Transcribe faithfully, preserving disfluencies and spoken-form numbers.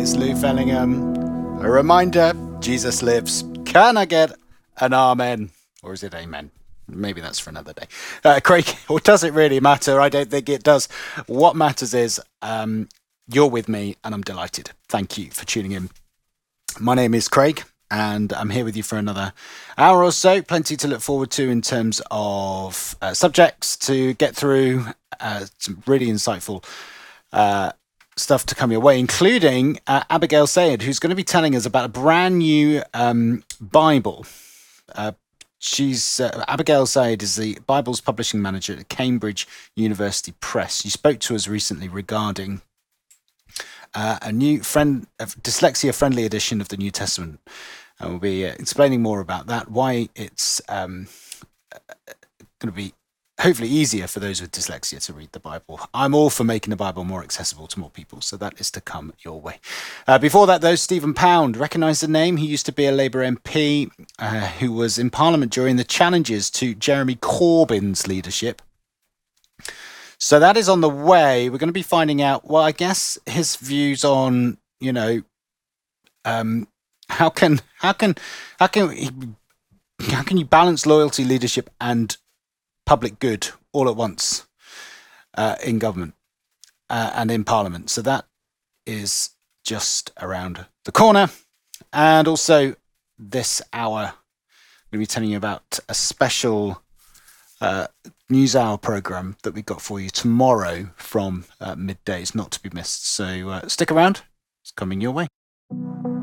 it's Lou Fellingham. A reminder, Jesus lives. Can I get an amen? Or is it amen? Maybe that's for another day. Uh, Craig, or does it really matter? I don't think it does. What matters is um, you're with me and I'm delighted. Thank you for tuning in. My name is Craig and I'm here with you for another hour or so. Plenty to look forward to in terms of uh, subjects to get through, uh, some really insightful uh, stuff to come your way, including uh, Abigail Sayed, who's going to be telling us about a brand new um, Bible. Uh, she's uh, Abigail Sayed is the Bible's publishing manager at Cambridge University Press. She spoke to us recently regarding uh, a new friend, a dyslexia-friendly edition of the New Testament. And we'll be uh, explaining more about that, why it's um, going to be hopefully easier for those with dyslexia to read the Bible. I'm all for making the Bible more accessible to more people, so that is to come your way. Uh, before that, though, Stephen Pound, recognise the name? He used to be a Labour M P uh, who was in Parliament during the challenges to Jeremy Corbyn's leadership. So that is on the way. We're going to be finding out, well, I guess his views on, you know, um, how can how can how can he, how can you balance loyalty, leadership, and public good all at once uh, in government uh, and in Parliament. So that is just around the corner. And also this hour, I'm going to be telling you about a special uh, news hour program that we got for you tomorrow from uh, midday. It's not to be missed. So uh, stick around. It's coming your way.